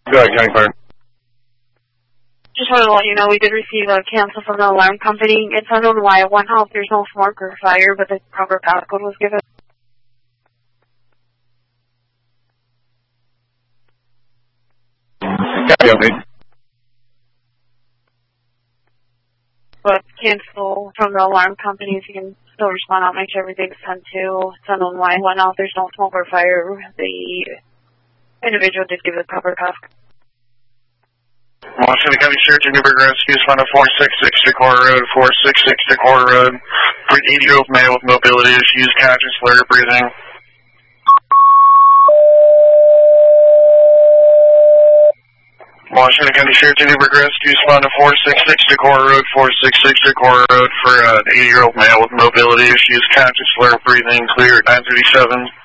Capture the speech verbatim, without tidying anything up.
Go ahead, County Fire. Just wanted to let you know we did receive a cancel from the alarm company. It's unknown why. At one house there's no smoke or fire, but the proper passcode was given. Copy, okay. But cancel from the alarm company, if you can still respond out, make sure everything's sent to. It's unknown why. At one house there's no smoke or fire. The individual did give the proper passcode. Washington County Sheriff Newburgh Rescues, one oh four six six Decorah Road, four six six Decorah Road. For an eighty-year-old male with mobility issues, conscious, slurred breathing. Washington County Sheriff Newburgh Rescues, one oh four six six Decorah Road, four six six Decorah Road. For an eighty-year-old male with mobility issues, conscious, slurred breathing, clear at nine thirty-seven.